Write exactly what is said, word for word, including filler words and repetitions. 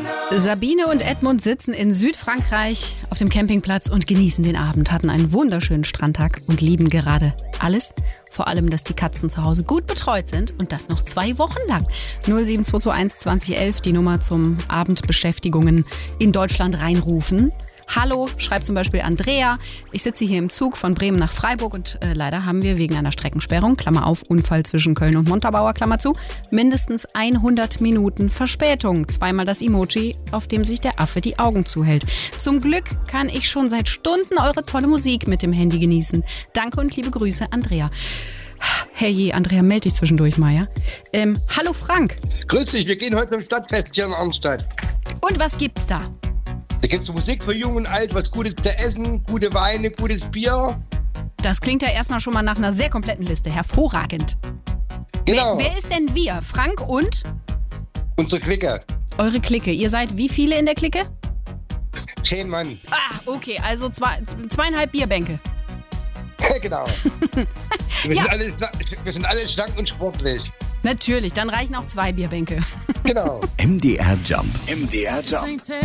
Sabine und Edmund sitzen in Südfrankreich auf dem Campingplatz und genießen den Abend, hatten einen wunderschönen Strandtag und lieben gerade alles. Vor allem, dass die Katzen zu Hause gut betreut sind und das noch zwei Wochen lang. null sieben zwei zwei eins zwanzig elf, die Nummer zum Abendbeschäftigungen in Deutschland reinrufen. Hallo, schreibt zum Beispiel Andrea. Ich sitze hier im Zug von Bremen nach Freiburg und äh, leider haben wir wegen einer Streckensperrung, Klammer auf, Unfall zwischen Köln und Montabaur, Klammer zu, mindestens hundert Minuten Verspätung. Zweimal das Emoji, auf dem sich der Affe die Augen zuhält. Zum Glück kann ich schon seit Stunden eure tolle Musik mit dem Handy genießen. Danke und liebe Grüße, Andrea. Herrje, Andrea, melde dich zwischendurch mal, ja? Ähm, hallo Frank. Grüß dich, wir gehen heute zum Stadtfest hier in Arnstadt. Und was gibt's da? Da gibt's Musik für Jung und Alt, was Gutes zu essen, gute Weine, gutes Bier. Das klingt ja erstmal schon mal nach einer sehr kompletten Liste. Hervorragend. Genau. Wer, wer ist denn wir? Frank und? Unsere Clique. Eure Clique. Ihr seid wie viele in der Clique? Zehn Mann. Ah, okay, also zwei, zweieinhalb Bierbänke. Genau. Wir, Ja. sind alle, wir sind alle schlank und sportlich. Natürlich, dann reichen auch zwei Bierbänke. Genau. M D R Jump. M D R Jump.